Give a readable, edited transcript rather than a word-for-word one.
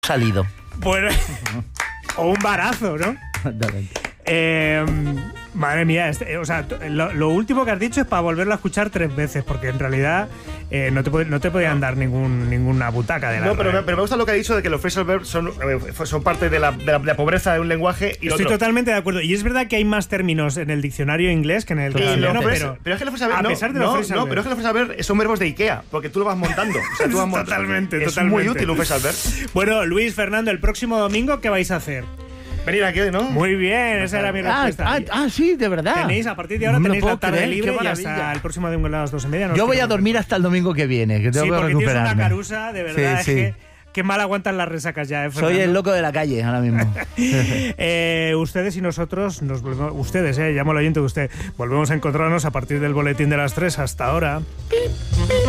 salido. Bueno, o un barazo, ¿no? Madre mía, o sea, lo último que has dicho es para volverlo a escuchar 3 veces, porque en realidad no te podían dar ninguna butaca de la. No, pero me gusta lo que ha dicho de que los phrasal verbs son parte de la pobreza de un lenguaje. Y estoy totalmente de acuerdo. Y es verdad que hay más términos en el diccionario inglés que en el castellano, pero es que los phrasal verbs pero es que los phrasal verbs son verbos de Ikea, porque tú lo vas montando. O sea, tú vas totalmente. Es muy útil un phrasal verb. Bueno, Luis, Fernando, el próximo domingo, ¿qué vais a hacer? Venir aquí, ¿no? Muy bien, esa era mi respuesta. Sí, de verdad. Tenéis, a partir de ahora tenéis la tarde libre y hasta el próximo domingo a las 2:30. Yo voy a dormir hasta el domingo que viene, que tengo que recuperarme. Tienes una carusa, de verdad, sí. Es que qué mal aguantan las resacas ya, Fernando. Soy el loco de la calle ahora mismo. Ustedes y nosotros, ustedes, llamo al oyente de usted, volvemos a encontrarnos a partir del boletín de las 3 hasta ahora.